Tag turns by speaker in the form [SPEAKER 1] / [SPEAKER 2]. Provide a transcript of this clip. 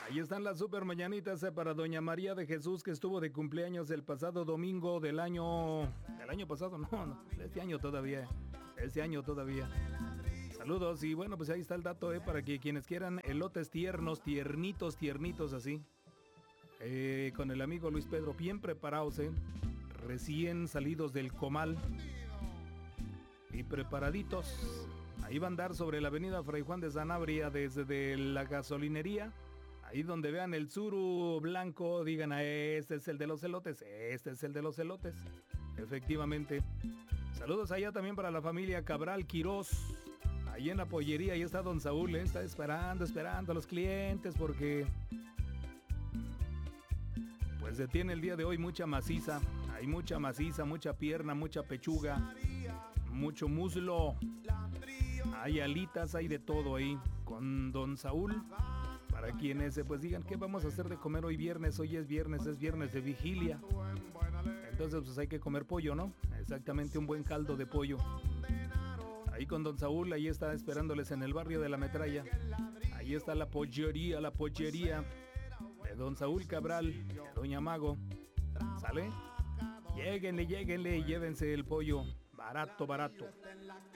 [SPEAKER 1] Ahí están las super mañanitas para Doña María de Jesús, que estuvo de cumpleaños el pasado domingo del año pasado, no, este año todavía, Saludos y bueno, pues ahí está el dato, para que quienes quieran elotes tiernos, tiernitos así, con el amigo Luis Pedro, bien preparados, recién salidos del comal y preparaditos. Ahí va a andar sobre la avenida Fray Juan de Sanabria desde la gasolinería. Ahí donde vean el suru blanco, digan, este es el de los elotes, Efectivamente. Saludos allá también para la familia Cabral Quirós. Ahí en la pollería, ahí está don Saúl, está esperando a los clientes porque pues se tiene el día de hoy mucha maciza. Hay mucha maciza, mucha pierna, mucha pechuga, mucho muslo. Hay alitas, hay de todo ahí con don Saúl. Para quienes pues digan, ¿qué vamos a hacer de comer hoy viernes? Hoy es viernes de vigilia. Entonces pues hay que comer pollo, ¿no? Exactamente, un buen caldo de pollo. Ahí con don Saúl, ahí está esperándoles en el barrio de La Metralla. Ahí está la pollería de don Saúl Cabral, de doña Mago. ¿Sale? Lléguenle y llévense el pollo. Barato.